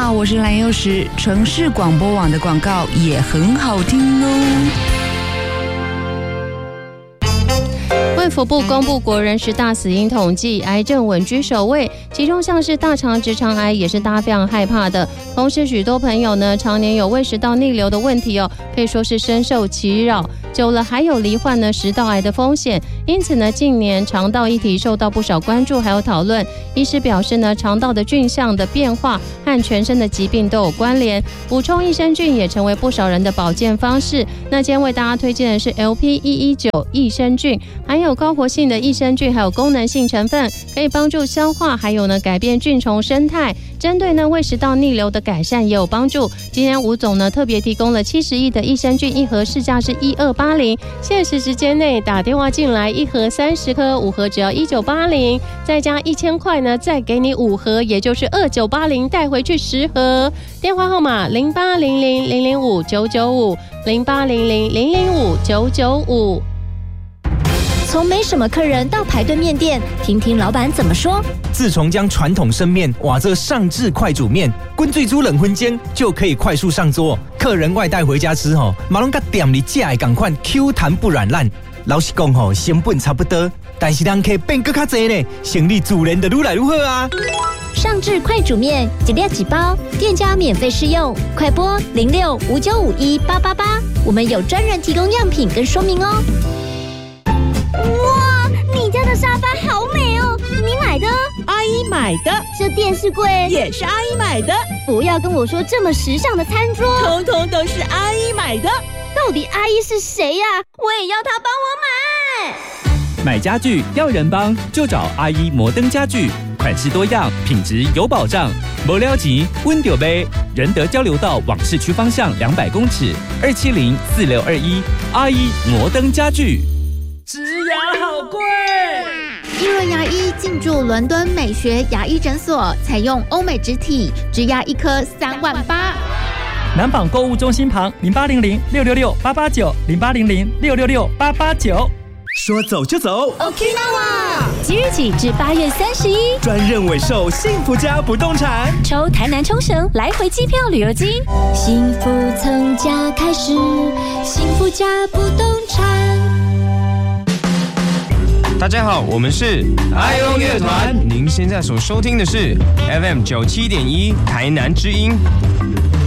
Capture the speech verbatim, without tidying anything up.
好，我是蓝幼时。城市广播网的广告也很好听哦。 卫福部公布国人十大死因统计，癌症稳居首位，其中像是大肠直肠癌也是大家非常害怕的。同时，许多朋友呢常年有胃食道逆流的问题哦，可以说是深受其扰，久了还有罹患呢食道癌的风险。因此呢，近年肠道议题受到不少关注还有讨论。医师表示呢，肠道的菌相的变化和全身的疾病都有关联，补充益生菌也成为不少人的保健方式。那今天为大家推荐的是 L P 一一九 益生菌，含有高活性的益生菌，还有功能性成分，可以帮助消化，还有呢改变菌虫生态。针对呢胃食道逆流的改善也有帮助。今天吴总呢特别提供了七十亿的益生菌，一盒市价是一二八零，限时时间内打电话进来，一盒三十颗，五盒只要一九八零，再加一千块呢，再给你五盒，也就是二九八零，带回去十盒。电话号码零八零零零零五九九五零八零零零零五九九五。 从没什么客人到排队面店，听听老板怎么说。 自从将传统生面瓦这上至快煮面，滚最煮冷荤煎就可以快速上桌。客人外带回家吃吼，马龙甲店里吃的同款 Q 弹不软烂。老实讲吼，成本差不多，但是人客变更较多呢，生意自然就愈来愈好啊。 上至快煮面，一粒几包，店家免费试用，快拨零六五九五一八八八，我们有专人提供样品跟说明哦。 哇，你家的沙发好美哦！你买的？ 阿姨买的。 这电视柜也是阿姨买的。 不要跟我说这么时尚的餐桌， 统统都是阿姨买的。 到底阿姨是谁呀？我也要她帮我买。买家具要人帮，就找阿姨摩登家具，款式多样，品质有保障。没了钱，温丢杯。仁德交流道往市区方向两百公尺，二七零四六二一。阿姨摩登家具。 植牙好贵。 益润牙医进驻伦敦美学牙医诊所，采用欧美植体，植牙一颗三万八。 南纺购物中心旁零八零零六六六八八九零八零零六六六八八九。 说走就走 ，Okinawa！ 即日起至八月三十一， 专任委售幸福家不动产， 抽台南冲绳来回机票旅游金。幸福从家开始，幸福家不动产。 大家好，我们是爱用乐团。您现在所收听的是 F M 九七点一台南之音。